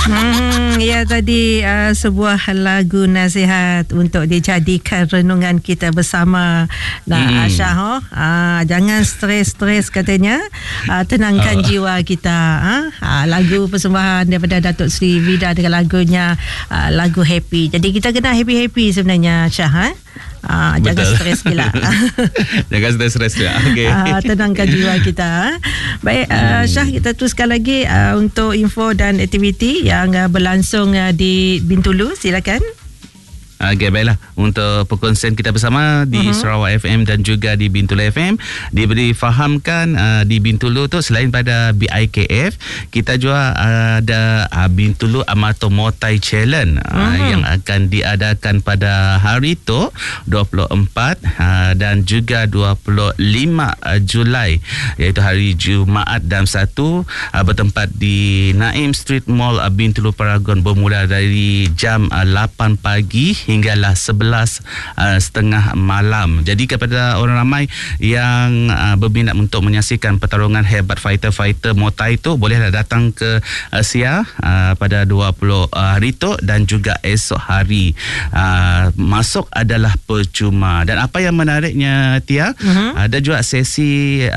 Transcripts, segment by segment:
Ya, tadi sebuah lagu nasihat untuk dijadikan renungan kita bersama. Syah, jangan stres-stres katanya. Tenangkan jiwa kita. Lagu persembahan daripada Datuk Seri Vida dengan lagunya lagu happy. Jadi kita kena happy-happy sebenarnya, Syah. Jangan stres pula. Jangan stres pula. Okay. Tenangkan jiwa kita. Baik, Syah, kita teruskan lagi untuk info dan aktiviti yang berlangsung di Bintulu. Silakan. Okay, baiklah. Untuk perkongsian kita bersama di Sarawak FM dan juga di Bintulu FM, diberi fahamkan di Bintulu tu selain pada BIKF, kita juga ada Bintulu Amato Motai Challenge yang akan diadakan pada hari tu 24 dan juga 25 Julai, iaitu hari Jumaat dan Sabtu, bertempat di Naim Street Mall Bintulu Paragon, bermula dari jam 8 pagi hinggalah 11:30 malam. Jadi kepada orang ramai yang berminat untuk menyaksikan pertarungan hebat fighter-fighter Muay itu, bolehlah datang ke SIA pada 20 hari itu dan juga esok hari. Masuk adalah percuma. Dan apa yang menariknya, Tia, ada juga sesi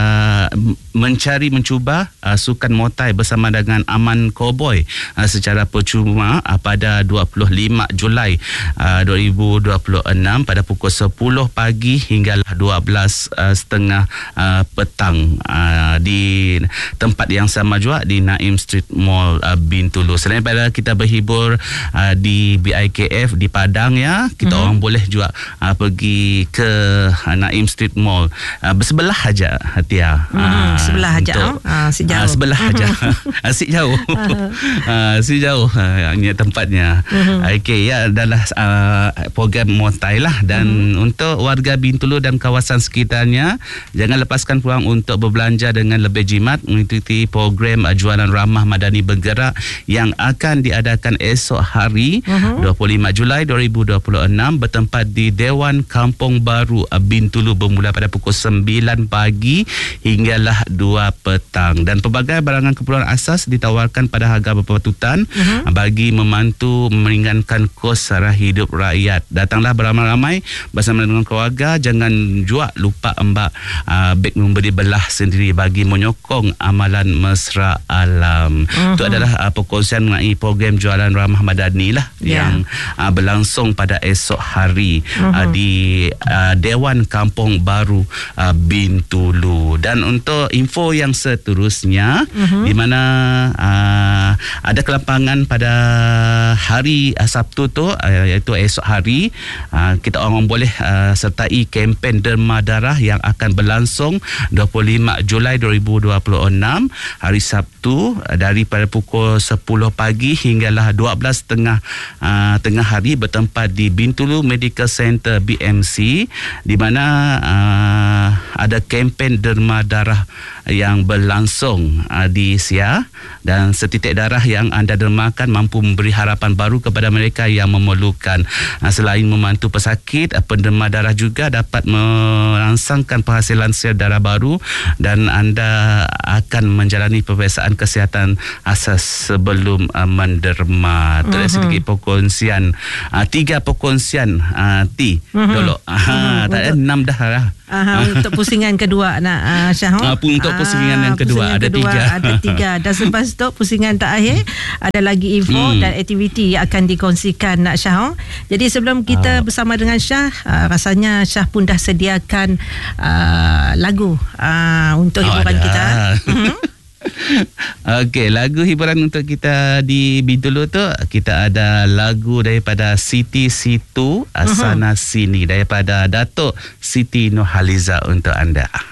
mencuba sukan Muay Thai bersama dengan Aman Cowboy secara percuma pada 25 Julai 2026 pada pukul 10 pagi hingga 12:30 petang di tempat yang sama juga di Naim Street Mall Bintulu. Selain pada kita berhibur di BIKF di Padang, ya, kita orang boleh juga pergi ke Naim Street Mall, bersebelah aja, Tia. Sebelah aja. Sejauh. Sebelah aja. Sejauh. Sejauh tempatnya. Okey, ya, adalah program Muay Thai lah. Dan untuk warga Bintulu dan kawasan sekitarnya, jangan lepaskan peluang untuk berbelanja dengan lebih jimat mengikuti program jualan ramah Madani Bergerak yang akan diadakan esok hari 25 Julai 2026 bertempat di Dewan Kampung Baru Bintulu, bermula pada pukul 9 pagi hinggalah 2 petang. Dan pelbagai barangan keperluan asas ditawarkan pada harga berpatutan bagi membantu meringankan kos sara hidup rakyat. Datanglah beramai-ramai bersama dengan keluarga. Jangan juga lupa beg memberi belah sendiri bagi menyokong amalan mesra alam. Itu adalah perkongsian mengenai program jualan ramah madani lah yang berlangsung pada esok hari di Dewan Kampung Baru Bintulu. Dan untuk info yang seterusnya, di mana ada kelampangan pada hari Sabtu tu, iaitu esok hari, kita orang boleh sertai kempen derma darah yang akan berlangsung 25 Julai 2026 hari Sabtu daripada pukul 10 pagi hinggalah 12:30 tengah hari bertempat di Bintulu Medical Center BMC, di mana ada kempen derma darah yang berlangsung di SIA, dan setitik darah yang anda dermakan mampu memberi harapan baru kepada mereka yang memerlukan. Selain membantu pesakit, penderma darah juga dapat merangsangkan penghasilan sel darah baru dan anda akan menjalani pemeriksaan kesihatan asas sebelum menderma. Itu sedikit perkongsian. 3 perkongsian dulu. Tak ada 6 dah lah. Untuk pusingan kedua nak Syah. Untuk pusingan yang kedua ada 3. Ada 3. Dan selepas tu pusingan terakhir ada lagi info dan aktiviti yang akan dikongsikan nak Syah. Jadi sebelum kita bersama dengan Syah, rasanya Syah pun dah sediakan lagu untuk hiburan kita. Okey, lagu hiburan untuk kita di Bintulu tu, kita ada lagu daripada Siti Situ Sana Sini daripada Datuk Siti Nurhaliza untuk anda.